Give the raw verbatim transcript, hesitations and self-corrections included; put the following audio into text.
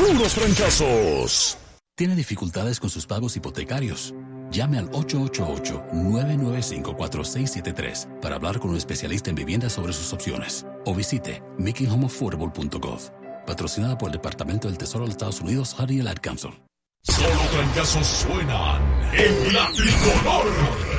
puros fracasos. ¿Tiene dificultades con sus pagos hipotecarios? Llame al ocho ocho ocho, nueve nueve cinco, cuatro seis siete tres para hablar con un especialista en vivienda sobre sus opciones. O visite making home affordable punto gov. Patrocinada por el Departamento del Tesoro de los Estados Unidos, Honey y el Ad Council. Solo fracasos suenan en la tricolor.